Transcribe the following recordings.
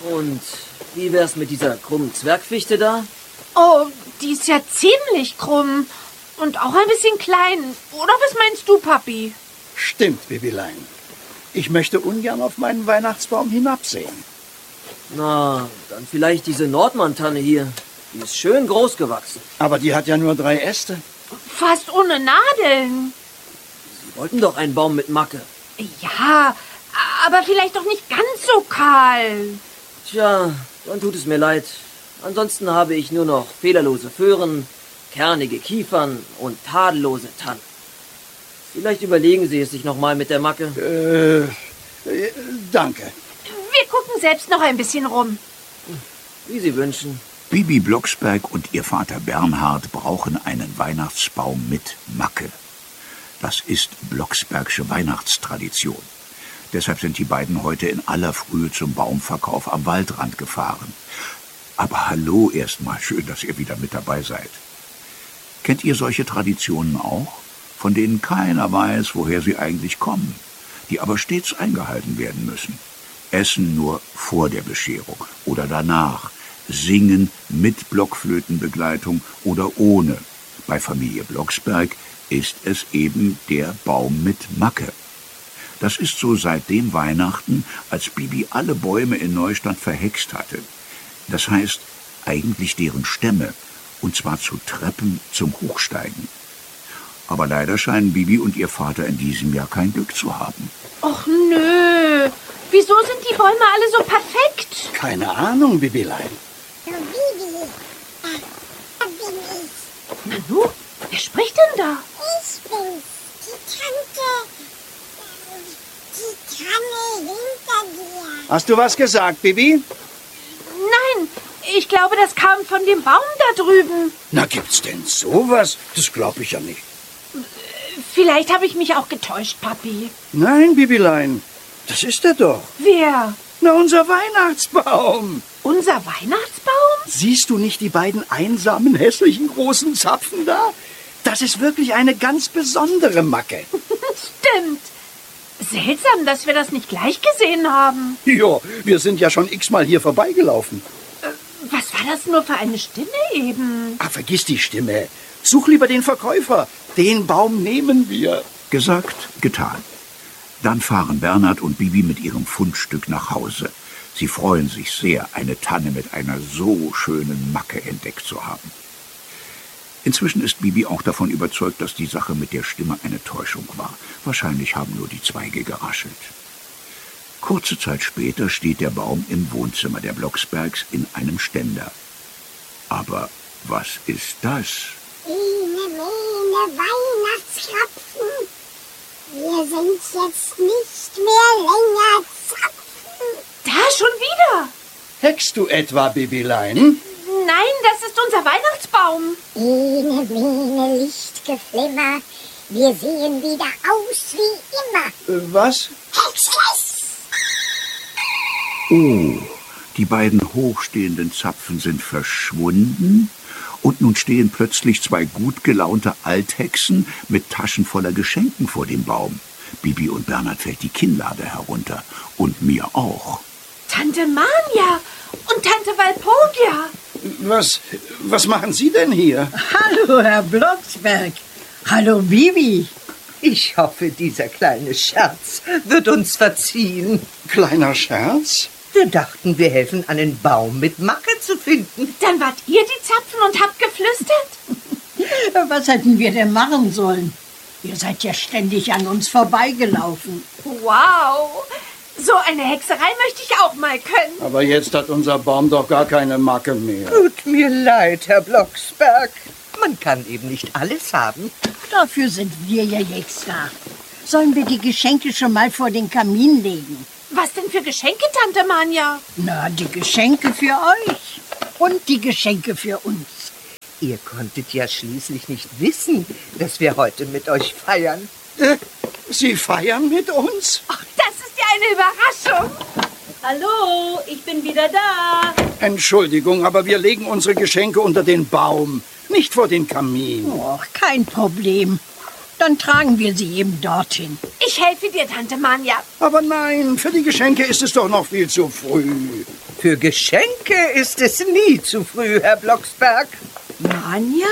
Und wie wär's mit dieser krummen Zwergfichte da? Oh, die ist ja ziemlich krumm. Und auch ein bisschen klein. Oder was meinst du, Papi? Stimmt, Bibilein. Ich möchte ungern auf meinen Weihnachtsbaum hinabsehen. Na, dann vielleicht diese Nordmann-Tanne hier. Die ist schön groß gewachsen. Aber die hat ja nur 3 Äste. Fast ohne Nadeln. Sie wollten doch einen Baum mit Macke. Ja, aber vielleicht doch nicht ganz so kahl. Tja, dann tut es mir leid. Ansonsten habe ich nur noch fehlerlose Föhren, kernige Kiefern und tadellose Tannen. Vielleicht überlegen Sie es sich nochmal mit der Macke. Danke. Wir gucken selbst noch ein bisschen rum. Wie Sie wünschen. Bibi Blocksberg und ihr Vater Bernhard brauchen einen Weihnachtsbaum mit Macke. Das ist Blocksbergsche Weihnachtstradition. Deshalb sind die beiden heute in aller Frühe zum Baumverkauf am Waldrand gefahren. Aber hallo erstmal, schön, dass ihr wieder mit dabei seid. Kennt ihr solche Traditionen auch, von denen keiner weiß, woher sie eigentlich kommen, die aber stets eingehalten werden müssen? Essen nur vor der Bescherung oder danach, singen mit Blockflötenbegleitung oder ohne. Bei Familie Blocksberg ist es eben der Baum mit Macke. Das ist so seit dem Weihnachten, als Bibi alle Bäume in Neustadt verhext hatte. Das heißt, eigentlich deren Stämme, und zwar zu Treppen zum Hochsteigen. Aber leider scheinen Bibi und ihr Vater in diesem Jahr kein Glück zu haben. Och nö, wieso sind die Bäume alle so perfekt? Keine Ahnung, Bibilein. Bibi, bin ich. Nanu, wer spricht denn da? Ich bin's, die Tante. Die Tanne hinter dir. Hast du was gesagt, Bibi? Nein, ich glaube, das kam von dem Baum da drüben. Na, gibt's denn sowas? Das glaube ich ja nicht. Vielleicht habe ich mich auch getäuscht, Papi. Nein, Bibilein, das ist er doch. Wer? Na, unser Weihnachtsbaum. Unser Weihnachtsbaum? Siehst du nicht die beiden einsamen, hässlichen, großen Zapfen da? Das ist wirklich eine ganz besondere Macke. Stimmt. Seltsam, dass wir das nicht gleich gesehen haben. Ja, wir sind ja schon x-mal hier vorbeigelaufen. Was war das nur für eine Stimme eben? Ach, vergiss die Stimme. Such lieber den Verkäufer. Den Baum nehmen wir. Gesagt, getan. Dann fahren Bernhard und Bibi mit ihrem Fundstück nach Hause. Sie freuen sich sehr, eine Tanne mit einer so schönen Macke entdeckt zu haben. Inzwischen ist Bibi auch davon überzeugt, dass die Sache mit der Stimme eine Täuschung war. Wahrscheinlich haben nur die Zweige geraschelt. Kurze Zeit später steht der Baum im Wohnzimmer der Blocksbergs in einem Ständer. Aber was ist das? Mene, Weihnachtskrapfen. Wir sind jetzt nicht mehr länger Zapfen. Da schon wieder. Heckst du etwa, Bibilein? Nein, das ist unser Weihnachtsbaum. Mene, Lichtgeflimmer. Wir sehen wieder aus wie immer. Was? Hexless! Oh, die beiden hochstehenden Zapfen sind verschwunden und nun stehen plötzlich 2 gut gelaunte Althexen mit Taschen voller Geschenken vor dem Baum. Bibi und Bernhard fällt die Kinnlade herunter und mir auch. Tante Manja und Tante Walpurgia. Was machen Sie denn hier? Hallo, Herr Blocksberg. Hallo, Bibi. Ich hoffe, dieser kleine Scherz wird uns verziehen. Kleiner Scherz? Wir dachten, wir helfen, einen Baum mit Macke zu finden. Dann wart ihr die Zapfen und habt geflüstert? Was hätten wir denn machen sollen? Ihr seid ja ständig an uns vorbeigelaufen. Wow, so eine Hexerei möchte ich auch mal können. Aber jetzt hat unser Baum doch gar keine Macke mehr. Tut mir leid, Herr Blocksberg. Man kann eben nicht alles haben. Dafür sind wir ja jetzt da. Sollen wir die Geschenke schon mal vor den Kamin legen? Was denn für Geschenke, Tante Manja? Na, die Geschenke für euch und die Geschenke für uns. Ihr konntet ja schließlich nicht wissen, dass wir heute mit euch feiern. Sie feiern mit uns? Ach, das ist ja eine Überraschung. Hallo, ich bin wieder da. Entschuldigung, aber wir legen unsere Geschenke unter den Baum, nicht vor den Kamin. Och, kein Problem. Dann tragen wir sie eben dorthin. Ich helfe dir, Tante Manja. Aber nein, für die Geschenke ist es doch noch viel zu früh. Für Geschenke ist es nie zu früh, Herr Blocksberg. Manja?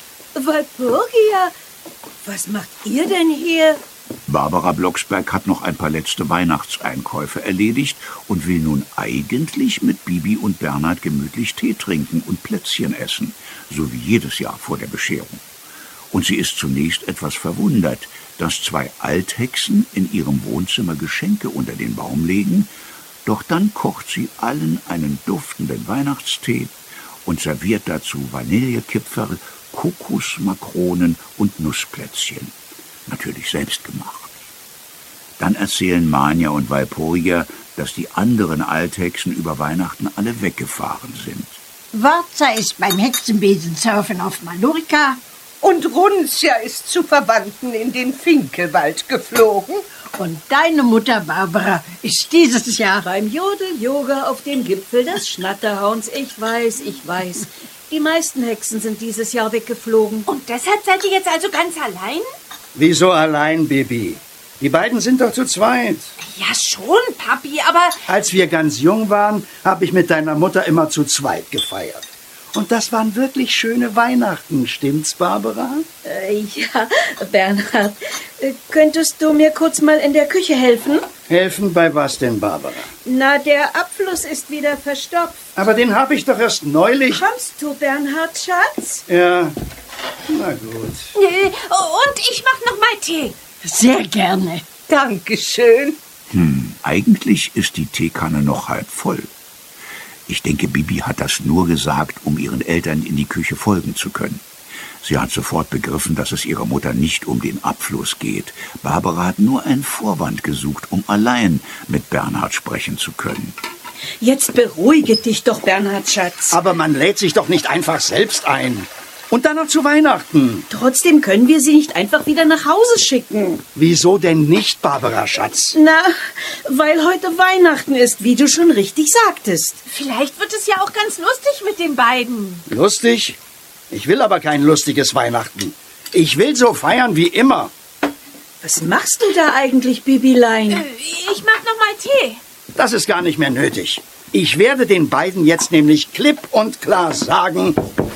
Walpurgia? Was macht ihr denn hier? Barbara Blocksberg hat noch ein paar letzte Weihnachtseinkäufe erledigt und will nun eigentlich mit Bibi und Bernhard gemütlich Tee trinken und Plätzchen essen, so wie jedes Jahr vor der Bescherung. Und sie ist zunächst etwas verwundert, dass 2 Althexen in ihrem Wohnzimmer Geschenke unter den Baum legen, doch dann kocht sie allen einen duftenden Weihnachtstee und serviert dazu Vanillekipferl, Kokosmakronen und Nussplätzchen. Natürlich selbst gemacht. Dann erzählen Manja und Walpurgia, dass die anderen Althexen über Weihnachten alle weggefahren sind. Warza ist beim Hexenbesensurfen auf Mallorca. Und Runzia ist zu Verwandten in den Finkelwald geflogen. Und deine Mutter Barbara ist dieses Jahr Beim Jodel-Yoga auf dem Gipfel des Schnatterhauns. Ich weiß. Die meisten Hexen sind dieses Jahr weggeflogen. Und deshalb seid ihr jetzt also ganz allein? Wieso allein, Bibi? Die beiden sind doch zu zweit. Ja schon, Papi, aber... Als wir ganz jung waren, habe ich mit deiner Mutter immer zu zweit gefeiert. Und das waren wirklich schöne Weihnachten, stimmt's, Barbara? Ja, Bernhard, könntest du mir kurz mal in der Küche helfen? Helfen bei was denn, Barbara? Na, der Abfluss ist wieder verstopft. Aber den habe ich doch erst neulich... Kommst du, Bernhard, Schatz? Ja, na gut. Und ich mach noch mal Tee. sehr gerne. Dankeschön. Eigentlich ist die Teekanne noch halb voll. Ich denke, Bibi hat das nur gesagt, um ihren Eltern in die Küche folgen zu können. Sie hat sofort begriffen, dass es ihrer Mutter nicht um den Abfluss geht. Barbara hat nur einen Vorwand gesucht, um allein mit Bernhard sprechen zu können. Jetzt beruhige dich doch, Bernhard, Schatz. Aber man lädt sich doch nicht einfach selbst ein. Und dann noch zu Weihnachten. Trotzdem können wir sie nicht einfach wieder nach Hause schicken. Wieso denn nicht, Barbara, Schatz? Na, weil heute Weihnachten ist, wie du schon richtig sagtest. Vielleicht wird es ja auch ganz lustig mit den beiden. Lustig? Ich will aber kein lustiges Weihnachten. Ich will so feiern wie immer. Was machst du da eigentlich, Bibilein? Ich mach noch mal Tee. Das ist gar nicht mehr nötig. Ich werde den beiden jetzt nämlich klipp und klar sagen...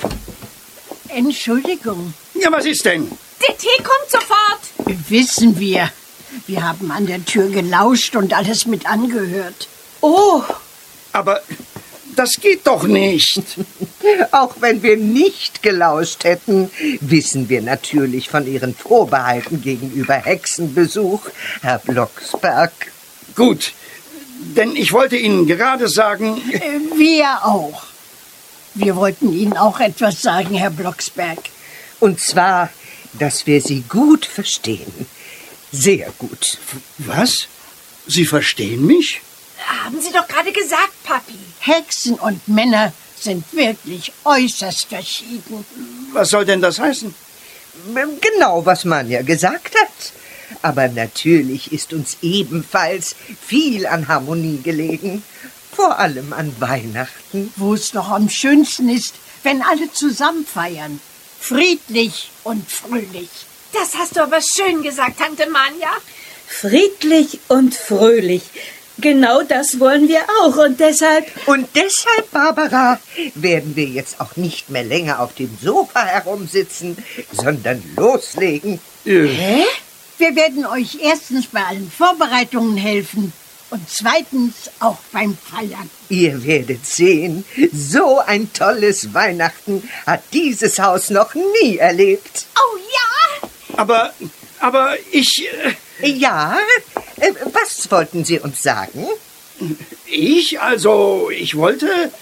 Entschuldigung, Ja, was ist denn? Der Tee kommt sofort. wissen wir. Wir haben an der Tür gelauscht und alles mit angehört. Oh, Aber das geht doch nicht. Auch wenn wir nicht gelauscht hätten, wissen wir natürlich von Ihren Vorbehalten gegenüber Hexenbesuch, Herr Blocksberg. Gut, denn ich wollte Ihnen gerade sagen... Wir auch. Wir wollten Ihnen auch etwas sagen, Herr Blocksberg. Und zwar, dass wir Sie gut verstehen. Sehr gut. Was? Sie verstehen mich? Haben Sie doch gerade gesagt, Papi. Hexen und Männer sind wirklich äußerst verschieden. Was soll denn das heißen? Genau, was Manja gesagt hat. Aber natürlich ist uns ebenfalls viel an Harmonie gelegen. Vor allem an Weihnachten. Wo es doch am schönsten ist, wenn alle zusammen feiern. Friedlich und fröhlich. Das hast du aber schön gesagt, Tante Manja. friedlich und fröhlich. Genau das wollen wir auch und deshalb... Und deshalb, Barbara, werden wir jetzt auch nicht mehr länger auf dem Sofa herumsitzen, sondern loslegen. Hä? Wir werden euch erstens bei allen Vorbereitungen helfen und zweitens auch beim Feiern. Ihr werdet sehen, so ein tolles Weihnachten hat dieses Haus noch nie erlebt. Oh ja! Aber ich... Ja, was wollten Sie uns sagen? Ich wollte...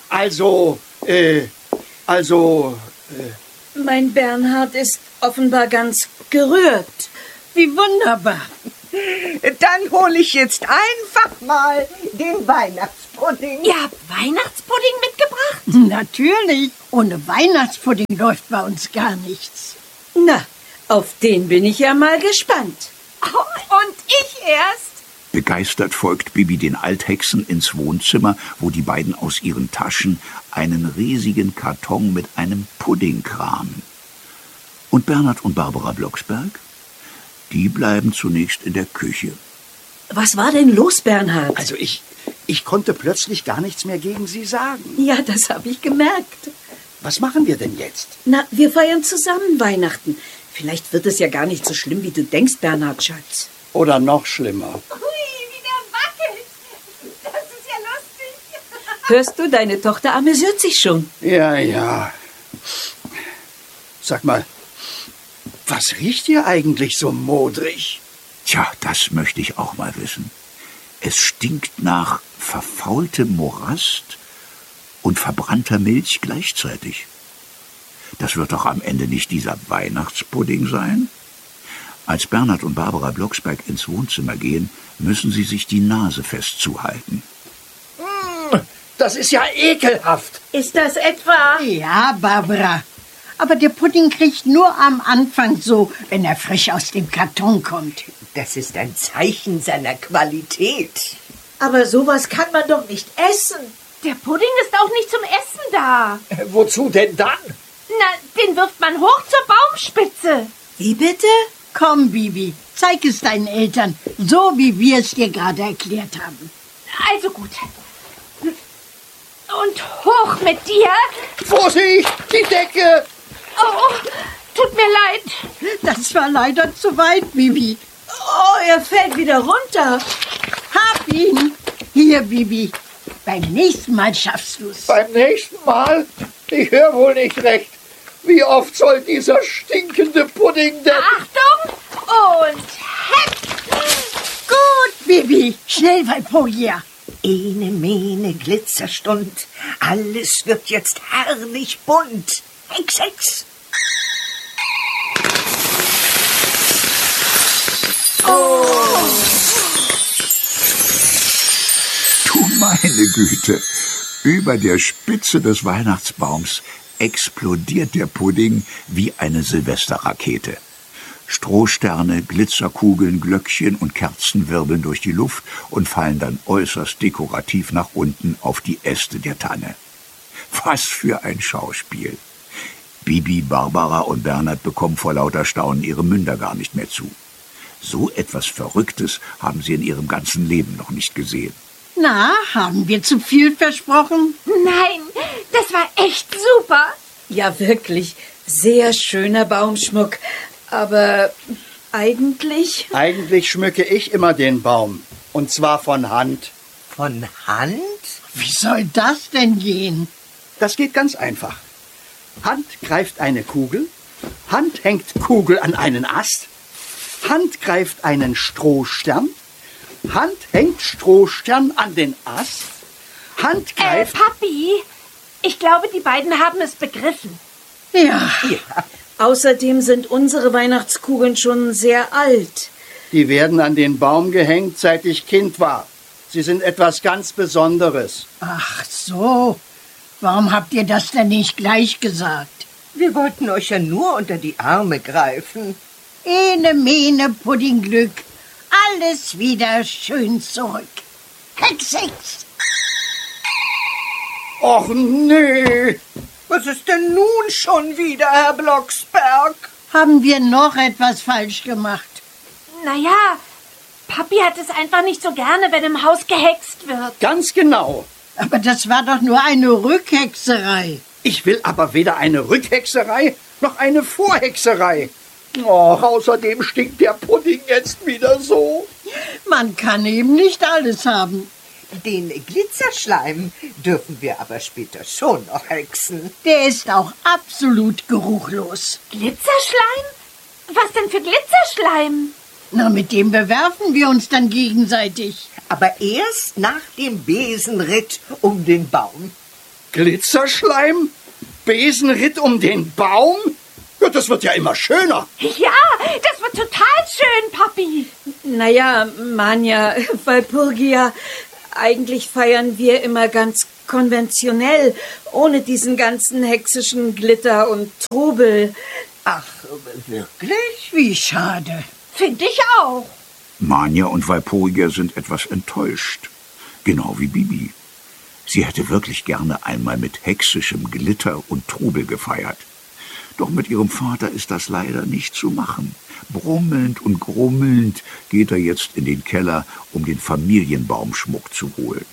Mein Bernhard ist offenbar ganz gerührt. Wie wunderbar. Dann hole ich jetzt einfach mal den Weihnachtspudding. Ihr habt Weihnachtspudding mitgebracht? Natürlich. Ohne Weihnachtspudding läuft bei uns gar nichts. Na, auf den bin ich ja mal gespannt. Oh, und ich erst? Begeistert folgt Bibi den Althexen ins Wohnzimmer, wo die beiden aus ihren Taschen einen riesigen Karton mit einem Pudding kramen. Und Bernhard und Barbara Blocksberg? Die bleiben zunächst in der Küche. Was war denn los, Bernhard? Also Ich konnte plötzlich gar nichts mehr gegen Sie sagen. Ja, das habe ich gemerkt. Was machen wir denn jetzt? Na, wir feiern zusammen Weihnachten. Vielleicht wird es ja gar nicht so schlimm, wie du denkst, Bernhard, Schatz. Oder noch schlimmer. Hui, wie der wackelt. Das ist ja lustig. Hörst du, deine Tochter amüsiert sich schon. Ja. Sag mal, was riecht hier eigentlich so modrig? Tja, das möchte ich auch mal wissen. Es stinkt nach verfaultem Morast und verbrannter Milch gleichzeitig. Das wird doch am Ende nicht dieser Weihnachtspudding sein? Als Bernhard und Barbara Blocksberg ins Wohnzimmer gehen, müssen sie sich die Nase fest zuhalten. Das ist ja ekelhaft. Ist das etwa? Ja, Barbara. Aber der Pudding riecht nur am Anfang so, wenn er frisch aus dem Karton kommt. Das ist ein Zeichen seiner Qualität. Aber sowas kann man doch nicht essen. Der Pudding ist auch nicht zum Essen da. Wozu denn dann? Na, den wirft man hoch zur Baumspitze. Wie bitte? Komm, Bibi, zeig es deinen Eltern, so wie wir es dir gerade erklärt haben. Also gut. Und hoch mit dir. Vorsicht, die Decke! Oh, tut mir leid. Das war leider zu weit, Bibi. Oh, er fällt wieder runter. Hab ihn. Hier, Bibi. Beim nächsten Mal schaffst du's. Beim nächsten Mal? Ich höre wohl nicht recht. Wie oft soll dieser stinkende Pudding denn... Achtung und hepp. Gut, Bibi. Schnell, Walpurgia. Ene, mene, Glitzerstund. Alles wird jetzt herrlich bunt. Hex, Hex. Du meine Güte! Über der Spitze des Weihnachtsbaums explodiert der Pudding wie eine Silvesterrakete. Strohsterne, Glitzerkugeln, Glöckchen und Kerzen wirbeln durch die Luft und fallen dann äußerst dekorativ nach unten auf die Äste der Tanne. Was für ein Schauspiel! Bibi, Barbara und Bernhard bekommen vor lauter Staunen ihre Münder gar nicht mehr zu. So etwas Verrücktes haben sie in ihrem ganzen Leben noch nicht gesehen. Na, haben wir zu viel versprochen? Nein, das war echt super. Ja, wirklich. Sehr schöner Baumschmuck. Aber eigentlich... Eigentlich schmücke ich immer den Baum. Und zwar von Hand. Von Hand? Wie soll das denn gehen? Das geht ganz einfach. Hand greift eine Kugel, Hand hängt Kugel an einen Ast, Hand greift einen Strohstern, Hand hängt Strohstern an den Ast, Hand greift... Papi, ich glaube, die beiden haben es begriffen. Ja, Außerdem sind unsere Weihnachtskugeln schon sehr alt. Die werden an den Baum gehängt, seit ich Kind war. Sie sind etwas ganz Besonderes. ach so. Warum habt ihr das denn nicht gleich gesagt? Wir wollten euch ja nur unter die Arme greifen. Ene, mene, Puddingglück. Alles wieder schön zurück. Hex, Hex. Och nee! Was ist denn nun schon wieder, Herr Blocksberg? Haben wir noch etwas falsch gemacht? Naja, Papi hat es einfach nicht so gerne, wenn im Haus gehext wird. Ganz genau. Aber das war doch nur eine Rückhexerei. Ich will aber weder eine Rückhexerei noch eine Vorhexerei. Oh, außerdem stinkt der Pudding jetzt wieder so. Man kann eben nicht alles haben. Den Glitzerschleim dürfen wir aber später schon noch hexen. Der ist auch absolut geruchlos. Glitzerschleim? Was denn für Glitzerschleim? Na, mit dem bewerfen wir uns dann gegenseitig. Aber erst nach dem Besenritt um den Baum. Glitzerschleim? Besenritt um den Baum? Ja, das wird ja immer schöner. Ja, das wird total schön, Papi. Naja, Manja, Walpurgia, eigentlich feiern wir immer ganz konventionell, ohne diesen ganzen hexischen Glitter und Trubel. Ach, wirklich? Wie schade. Finde ich auch. Manja und Walpurgia sind etwas enttäuscht. Genau wie Bibi. Sie hätte wirklich gerne einmal mit hexischem Glitter und Trubel gefeiert. Doch mit ihrem Vater ist das leider nicht zu machen. Brummelnd und grummelnd geht er jetzt in den Keller, um den Familienbaumschmuck zu holen.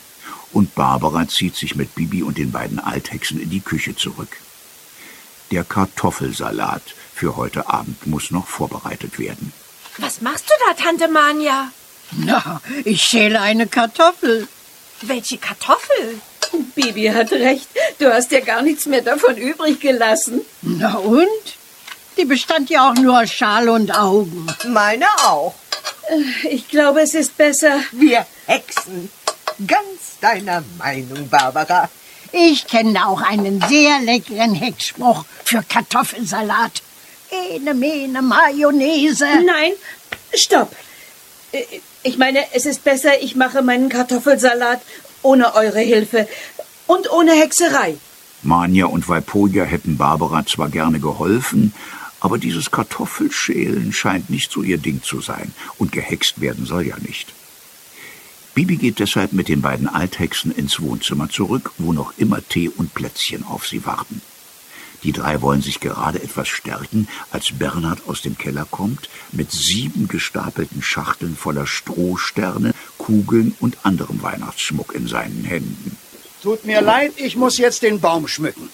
und Barbara zieht sich mit Bibi und den beiden Althexen in die Küche zurück. Der Kartoffelsalat für heute Abend muss noch vorbereitet werden. Was machst du da, Tante Manja? Na, ich schäle eine Kartoffel. Welche Kartoffel? Bibi hat recht. Du hast ja gar nichts mehr davon übrig gelassen. Na und? Die bestand ja auch nur aus Schale und Augen. Meine auch. Ich glaube, es ist besser. Wir Hexen. Ganz deiner Meinung, Barbara. Ich kenne auch einen sehr leckeren Hexspruch für Kartoffelsalat. Ene, mene, Mayonnaise. Nein, stopp. Ich meine, es ist besser, ich mache meinen Kartoffelsalat ohne eure Hilfe und ohne Hexerei. Manja und Walpurga hätten Barbara zwar gerne geholfen, aber dieses Kartoffelschälen scheint nicht so ihr Ding zu sein, und gehext werden soll ja nicht. Bibi geht deshalb mit den beiden Althexen ins Wohnzimmer zurück, wo noch immer Tee und Plätzchen auf sie warten. Die drei wollen sich gerade etwas stärken, als Bernhard aus dem Keller kommt, mit 7 gestapelten Schachteln voller Strohsterne, Kugeln und anderem Weihnachtsschmuck in seinen Händen. Tut mir leid, ich muss jetzt den Baum schmücken.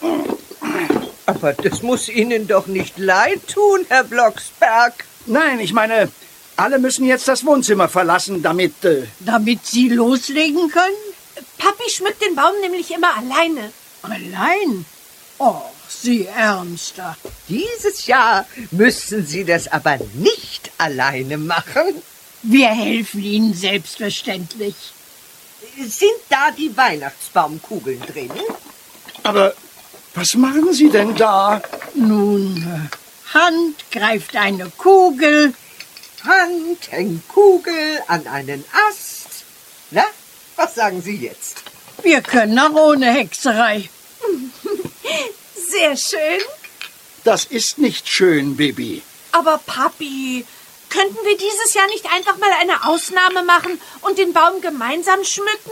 Aber das muss Ihnen doch nicht leid tun, Herr Blocksberg. Nein, ich meine, alle müssen jetzt das Wohnzimmer verlassen, damit... Damit Sie loslegen können? Papi schmückt den Baum nämlich immer alleine. Allein? Oh, Sie Ärmster. Dieses Jahr müssen Sie das aber nicht alleine machen. Wir helfen Ihnen selbstverständlich. Sind da die Weihnachtsbaumkugeln drin? Aber was machen Sie denn da? Nun, Hand greift eine Kugel. Hand hängt Kugel an einen Ast. Na, was sagen Sie jetzt? Wir können auch ohne Hexerei. Sehr schön. Das ist nicht schön, Bibi. Aber Papi, könnten wir dieses Jahr nicht einfach mal eine Ausnahme machen und den Baum gemeinsam schmücken?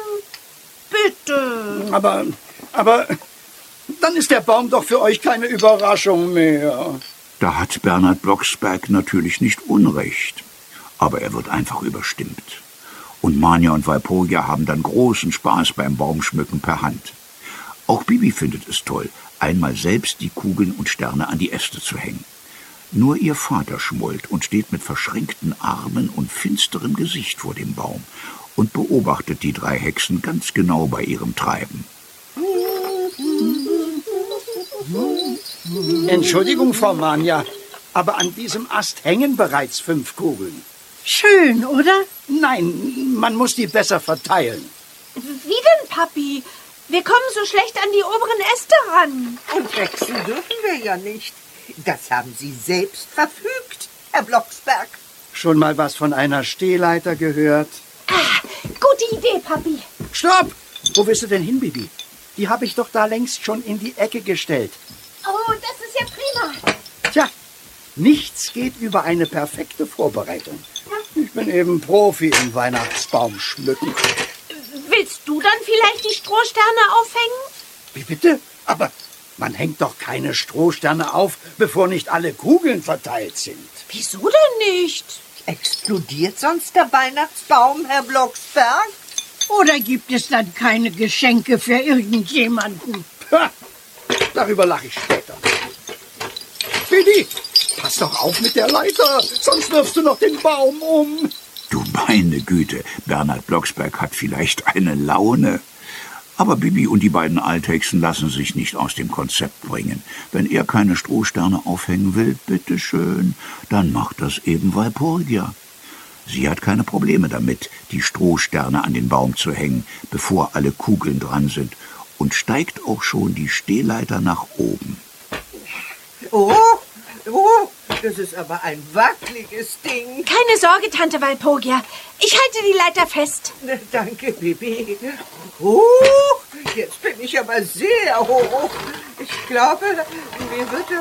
Bitte. Aber dann ist der Baum doch für euch keine Überraschung mehr. Da hat Bernhard Blocksberg natürlich nicht Unrecht, aber er wird einfach überstimmt. Und Manja und Walpurga haben dann großen Spaß beim Baumschmücken per Hand. Auch Bibi findet es toll, einmal selbst die Kugeln und Sterne an die Äste zu hängen. Nur ihr Vater schmollt und steht mit verschränkten Armen und finsterem Gesicht vor dem Baum und beobachtet die 3 Hexen ganz genau bei ihrem Treiben. Entschuldigung, Frau Manja, aber an diesem Ast hängen bereits 5 Kugeln. Schön, oder? Nein, man muss die besser verteilen. Wie denn, Papi? Wir kommen so schlecht an die oberen Äste ran. Und wechseln dürfen wir ja nicht. Das haben Sie selbst verfügt, Herr Blocksberg. Schon mal was von einer Stehleiter gehört? Gute Idee, Papi. Stopp! Wo willst du denn hin, Bibi? Die habe ich doch da längst schon in die Ecke gestellt. Oh, das ist ja prima. Tja, nichts geht über eine perfekte Vorbereitung. Ich bin eben Profi im Weihnachtsbaumschmücken. Willst du dann vielleicht die Strohsterne aufhängen? Wie bitte? Aber man hängt doch keine Strohsterne auf, bevor nicht alle Kugeln verteilt sind. Wieso denn nicht? Explodiert sonst der Weihnachtsbaum, Herr Blocksberg? Oder gibt es dann keine Geschenke für irgendjemanden? Ha, darüber lache ich später. Bibi, pass doch auf mit der Leiter, sonst wirfst du noch den Baum um. Du meine Güte, Bernhard Blocksberg hat vielleicht eine Laune. Aber Bibi und die beiden Althexen lassen sich nicht aus dem Konzept bringen. Wenn er keine Strohsterne aufhängen will, bitteschön, dann macht das eben Walpurga. Sie hat keine Probleme damit, die Strohsterne an den Baum zu hängen, bevor alle Kugeln dran sind, und steigt auch schon die Stehleiter nach oben. Oh, das ist aber ein wackeliges Ding. Keine Sorge, Tante Walpurga. Ich halte die Leiter fest. Danke, Bibi. Jetzt bin ich aber sehr hoch. Ich glaube, mir wird